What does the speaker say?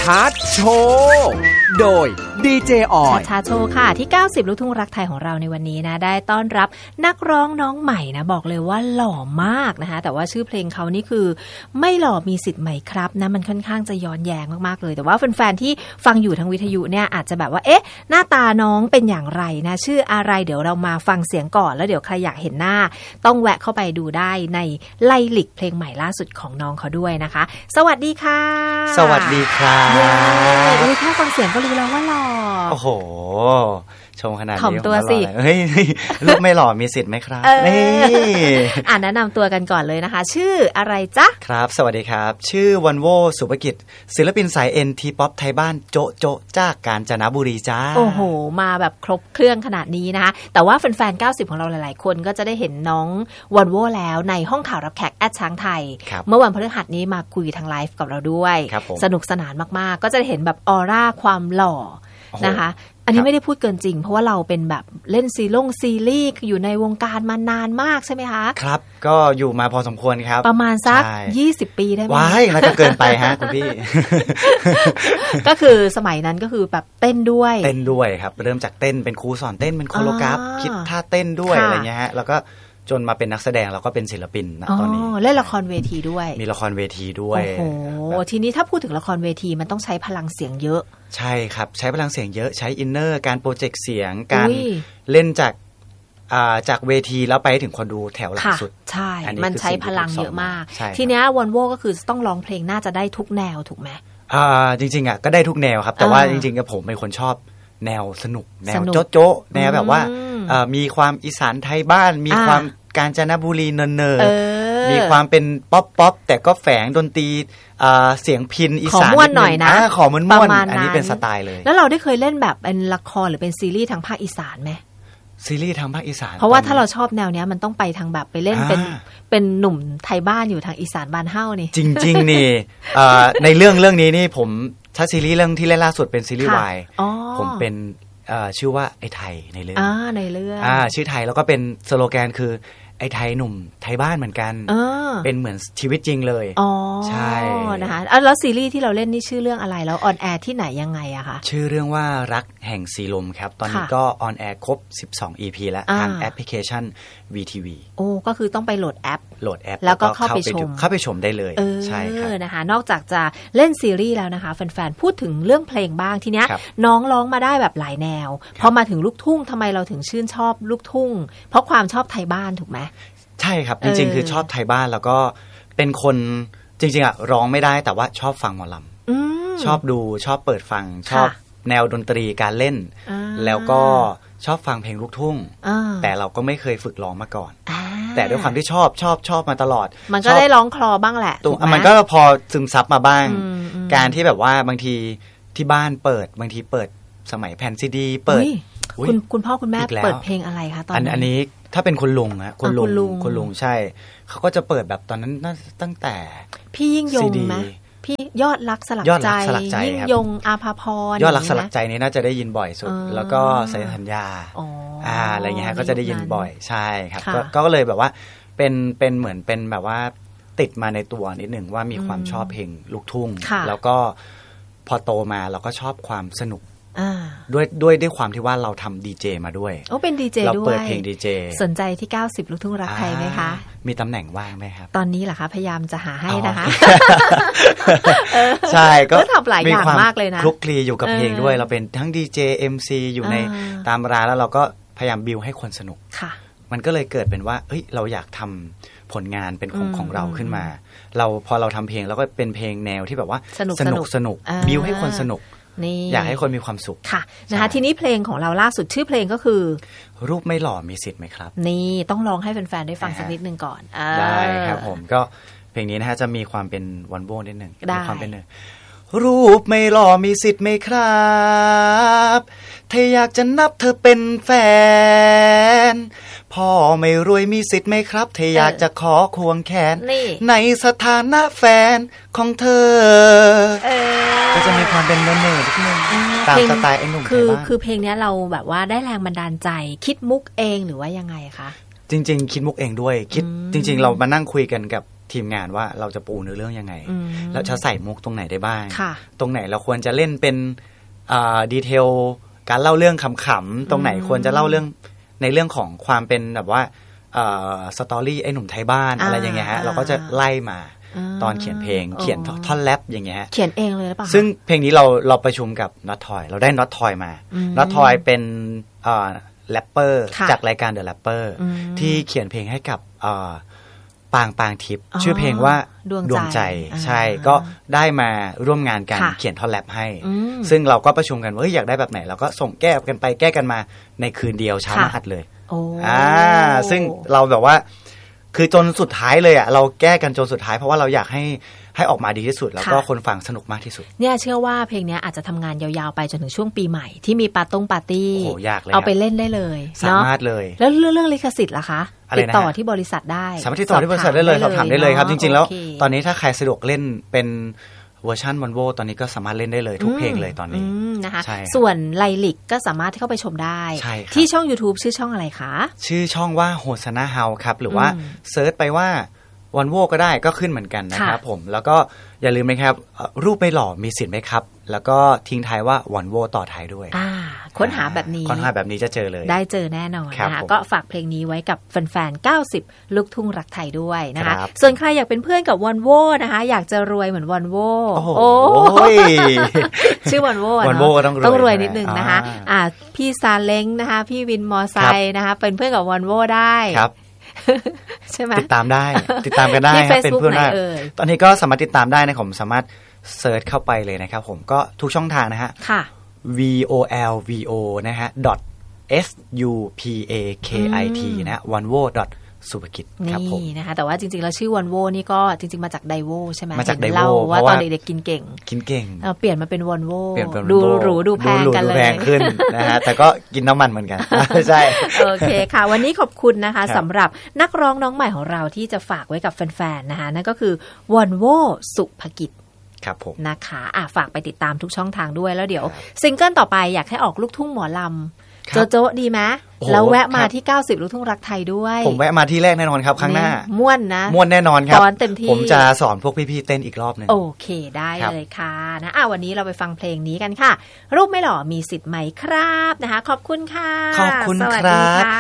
าร์ตโชว์โดยดีเจออยชาโชว์ค่ะที่90ลูกทุ่งรักไทยของเราในวันนี้นะได้ต้อนรับนักร้องน้องใหม่นะบอกเลยว่าหล่อมากนะคะแต่ว่าชื่อเพลงเขานี่คือไม่หล่อมีสิทธิ์ไหมครับนะมันค่อนข้างจะย้อนแย้งมากๆเลยแต่ว่าแฟนๆที่ฟังอยู่ทางวิทยุเนี่ยอาจจะแบบว่าเอ๊ะหน้าตาน้องเป็นอย่างไรนะชื่ออะไรเดี๋ยวเรามาฟังเสียงก่อนแล้วเดี๋ยวใครอยากเห็นหน้าต้องแวะเข้าไปดูได้ในไลลิกเพลงใหม่ล่าสุดของน้องเขาด้วยนะคะสวัสดีค่ะสวัสดีครับแค่ฟังเสียงก็รู้แล้วว่าหล่อโอ้โหชมขนาดนี้ถ่อมตัวสิเฮ้ยลูกไม่หล่อมีสิทธิ์ไหมครับนี่แนะนำตัวกันก่อนเลยนะคะชื่ออะไรจ๊ะครับสวัสดีครับชื่อวันโวสุภกิจศิลปินสายเอ็นทีป๊อปไทยบ้านโจ๊ะจากกาญจนบุรีจ้าโอ้โหมาแบบครบเครื่องขนาดนี้นะคะแต่ว่าแฟนๆ90ของเราหลายๆคนก็จะได้เห็นน้องวันโวแล้วในห้องข่าวรับแขกช้างไทยเมื่อวันพฤหัสนี้มาคุยทางไลฟ์กับเราด้วยสนุกสนานมากๆก็จะเห็นแบบออร่าความหล่อนะคะอันนี้ไม่ได้พูดเกินจริงเพราะว่าเราเป็นแบบเล่นซีรีส์อยู่ในวงการมานานมากใช่ไหมคะครับก็อยู่มาพอสมควรครับประมาณสัก20ปีได้ไหมว้ายน่าจะเกินไปฮะคุณพี่ก็คือสมัยนั้นก็คือแบบเต้นด้วยครับเริ่มจากเต้นเป็นครูสอนเต้นเป็นโคโรกราฟคิดท่าเต้นด้วยอะไรเงี้ยฮะแล้วก็จนมาเป็นนักแสดงแล้วก็เป็นศิลปินนะตอนนี้เล่นละครเวทีด้วยมีละครเวทีด้วยโอ้โหทีนี้ถ้าพูดถึงละครเวทีมันต้องใช้พลังเสียงเยอะใช่ครับใช้พลังเสียงเยอะใช้อินเนอร์การโปรเจกต์เสียงการเล่นจากเวทีแล้วไปถึงคนดูแถวหลังสุดใช่มันใช้พลังเยอะมากทีนี้วอนโวก็คือต้องร้องเพลงน่าจะได้ทุกแนวถูกไหมจริงๆก็ได้ทุกแนวครับแต่ว่าจริงๆผมเป็นคนชอบแนวสนุกแนวโจ๊ะแนวแบบว่ามีความอีสานไทยบ้านมีความกาญจนบุรีเนินๆมีความเป็นป๊อปแต่ก็แฝงดนตรีเสียงพิณอีสานขอม่วนหน่อยนะขอม่วนอันนี้เป็นสไตล์เลยแล้วเราได้เคยเล่นแบบเป็นละครหรือเป็นซีรีส์ทางภาคอีสานไหมซีรีส์ทางภาคอีสานเพราะว่าถ้าเราชอบแนวนี้มันต้องไปทางแบบไปเล่นเป็นหนุ่มไทยบ้านอยู่ทางอีสานบ้านเฮ้านี่จริงๆนี่ในเรื่องนี้นี่ผมถ้าซีรีส์เรื่องที่เล่นล่าสุดเป็นซีรีส์วายผมเป็นชื่อว่าไอ้ไทยในเรื่องชื่อไทยแล้วก็เป็นสโลแกนคือไอ้ไทยหนุ่มไทยบ้านเหมือนกันเป็นเหมือนชีวิตจริงเลยใช่นะคะแล้วซีรีส์ที่เราเล่นนี่ชื่อเรื่องอะไรแล้วออนแอร์ที่ไหนยังไงอะคะชื่อเรื่องว่ารักแห่งสีลมครับตอนนี้ก็ออนแอร์ครบ12 EP แล้วทางแอปพลิเคชัน VTV โอ้ก็คือต้องไปโหลดแอปแล้วก็เข้าไปชมได้เลยใช่ครับนะคะนอกจากจะเล่นซีรีส์แล้วนะคะแฟนๆพูดถึงเรื่องเพลงบ้างทีเนี้ยน้องร้องมาได้แบบหลายแนวพอมาถึงลูกทุ่งทำไมเราถึงชื่นชอบลูกทุ่งเพราะความชอบไทยบ้านถูกไหมใช่ครับจริงๆคือชอบไทยบ้านแล้วก็เป็นคนจริงๆร้องไม่ได้แต่ว่าชอบฟังหมอลำชอบดูชอบเปิดฟังชอบแนวดนตรีการเล่นแล้วก็ชอบฟังเพลงลูกทุ่งแต่เราก็ไม่เคยฝึกร้องมาก่อนแต่ด้วยความที่ชอบมาตลอดมันก็ได้ร้องคลอบ้างแหละมันก็พอซึมซับมาบ้างการที่แบบว่าบางทีที่บ้านเปิดบางทีเปิดสมัยแผ่นซีดีเปิดคุณพ่อคุณแม่เปิดเพลงอะไรคะตอนนี้อันนี้ถ้าเป็นคุณลุงนะคุณลุงใช่เขาก็จะเปิดแบบตอนนั้นตั้งแต่พี่ยิ่งยงไหมพี่ยอดรักสลักใจยิ่งยงอาภาพรยอดรักสลักใจนี่น่าจะได้ยินบ่อยสุดแล้วก็สายสัญญาอะไรเงี้ยก็จะได้ยินบ่อยใช่ครับก็เลยแบบว่าเป็นเหมือนเป็นแบบว่าติดมาในตัวนิดหนึ่งว่ามีความชอบเพลงลูกทุ่งแล้วก็พอโตมาเราก็ชอบความสนุกด้วยความที่ว่าเราทำดีเจมาด้วยเป็นดีเจด้วยเราเปิดเพลงดีเจสนใจที่90ลูกทุ่งรักไทยไหมคะมีตำแหน่งว่างไหมครับตอนนี้เหรอคะพยายามจะหาให้นะคะใช่ก็ทำหลายอย่างมากเลยนะคลุกคลีอยู่กับเพลงด้วยเราเป็นทั้งดีเจ MC อยู่ในตามร้านแล้วเราก็พยายามบิวให้คนสนุกมันก็เลยเกิดเป็นว่าเฮ้ยเราอยากทำผลงานเป็นของเราขึ้นมาพอเราทำเพลงแล้วก็เป็นเพลงแนวที่แบบว่าสนุกบิวให้คนสนุกอยากให้คนมีความสุขค่ะนะคะทีนี้เพลงของเราล่าสุดชื่อเพลงก็คือรูปไม่หล่อมีสิทธิ์ไหมครับนี่ต้องลองให้แฟนๆได้ฟังสักนิดนึงก่อนได้ครับผมก็เพลงนี้นะฮะจะมีความเป็นวันโบนิดนึงมีความเป็นรูปไม่หล่อมีสิทธิ์ไหมครับถ้าอยากจะนับเธอเป็นแฟนพ่อไม่รวยมีสิทธิ์ไหมครับถ้าอยากจะขอควงแขนในสถานะแฟนของเธอก็จะมีความเป็นเนิร์ดนิดนึงตามสไตล์ไอ้หนุ่มไทยบ้านคือเพลงนี้เราแบบว่าได้แรงบันดาลใจคิดมุกเองหรือว่ายังไงคะจริงๆคิดมุกเองด้วยคิดจริงๆเรามานั่งคุยกันกับทีมงานว่าเราจะปูเนื้อเรื่องยังไงแล้วจะใส่มุกตรงไหนได้บ้างตรงไหนเราควรจะเล่นเป็นดีเทลการเล่าเรื่องขำๆตรงไหนควรจะเล่าเรื่องในเรื่องของความเป็นแบบว่าสตอรี่ไอ้หนุ่มไทยบ้านอะไรอย่างเงี้ยฮะเราก็จะไล่มาตอนเขียนเพลงเขียนท่อนแรปอย่างเงี้ยเขียนเองเลยหรือเปล่าซึ่งเพลงนี้เราประชุมกับน็อตทอยเราได้น็อตทอยมาน็อตทอยเป็นแรปเปอร์จากรายการ The Rapper ที่เขียนเพลงให้กับปางทิพย์ชื่อเพลงว่าดวงใจใช่ก็ได้มาร่วมงานกันเขียนท่อนแรปให้ซึ่งเราก็ประชุมกันว่าอยากได้แบบไหนเราก็ส่งแก้กันไปแก้กันมาในคืนเดียวเช้ามาอัดเลยซึ่งเราแบบว่าคือจนสุดท้ายเลยอ่ะเราแก้กันจนสุดท้ายเพราะว่าเราอยากให้ออกมาดีที่สุดแล้วก็คนฟังสนุกมากที่สุดเนี่ยเชื่อว่าเพลงนี้อาจจะทำงานยาวๆไปจนถึงช่วงปีใหม่ที่มีปาร์ตี้โอ้ยากเลยเอาไปเล่นได้เลยสามารถเลยแล้วเรื่องลิขสิทธิ์ล่ะคะติดต่อที่บริษัทได้สามารถติดต่อที่บริษัทได้เลยสอบถามได้เลยครับจริงๆแล้วตอนนี้ถ้าใครสะดวกเล่นเป็นเวอร์ชันวันโวตอนนี้ก็สามารถเล่นได้เลยทุกเพลงเลยตอนนี้นะคะส่วนไลลิกก็สามารถที่เข้าไปชมได้ที่ช่อง YouTube ชื่อช่องอะไรคะชื่อช่องว่าโฮซาน่าเฮาครับหรือว่าเซิร์ชไปว่าวันโวก็ได้ก็ขึ้นเหมือนกันนะครับผมแล้วก็อย่าลืมนะครับรูปไม่หล่อมีสิทธิ์ไหมครับแล้วก็ทิ้งท้ายว่าวันโวต่อท้ายด้วยค้นหาแบบนี้จะเจอเลยได้เจอแน่นอนนะคะก็ฝากเพลงนี้ไว้กับแฟนๆ90ลูกทุ่งรักไทยด้วยนะคะส่วนใครอยากเป็นเพื่อนกับวันโวนะคะอยากจะรวยเหมือนวันโวโอ้ยชื่อวันโวก็ต้องรวยนิดนึงนะคะพี่ซาเล้งนะคะพี่วินมอไซค์นะคะเป็นเพื่อนกับวันโวได้ใช่ไหมติดตามกันได้เป็นเพื่อนได้ตอนนี้ก็สามารถติดตามได้นะผมสามารถเซิร์ชเข้าไปเลยนะครับผมก็ทุกช่องทางนะฮะค่ะ volvo นะฮะ .supakit นะ onvoสุภกิจครับผมนี่นะคะแต่ว่าจริงๆแล้วชื่อวันโวนี่ก็จริงๆมาจากไดโวใช่ไหมมาจากไดโวเล่าว่าตอนเด็กๆกินเก่งเปลี่ยนมาเป็นวันโวดูหรูดูแพงกันเลยแพงขึ้นนะฮะแต่ก็กินน้ำมันเหมือนกันใช่โอเคค่ะวันนี้ขอบคุณนะคะสำหรับนักร้องน้องใหม่ของเราที่จะฝากไว้กับแฟนๆนะคะนั่นก็คือวันโวสุภกิจครับผมนะคะฝากไปติดตามทุกช่องทางด้วยแล้วเดี๋ยวซิงเกิลต่อไปอยากให้ออกลูกทุ่งหมอลำโจ๊ะดีไหมแล้วแวะมาที่90ลูกทุ่งรักไทยด้วยผมแวะมาที่แรกแน่นอนครับครั้งหน้าม่วนนะม่วนแน่นอนครับสอนเต็มที่ผมจะสอนพวกพี่ๆเต้นอีกรอบนึงโอเคได้เลยค่ะนะวันนี้เราไปฟังเพลงนี้กันค่ะรูปไม่หล่อมีสิทธิ์ไหมครับนะคะขอบคุณค่ะขอบคุณครับ